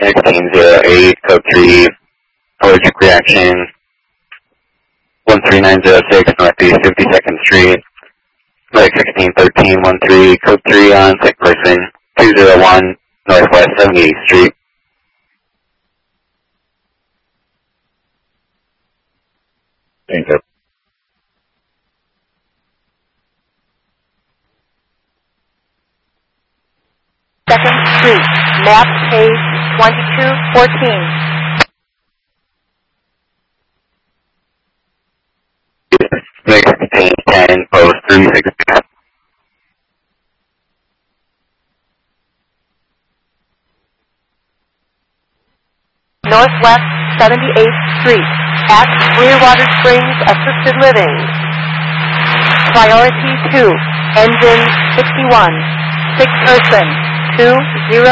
1608, code 3, allergic reaction, 13906, Northeast 52nd Street, Medic 161313, code 3 on sick person, 201, Northwest 78th Street. Thank you. Second Street, map page 2214. Medic 1610, post 360. Northwest 78th Street, at Clearwater Springs Assisted Living. Priority 2, engine 61, sick person 20.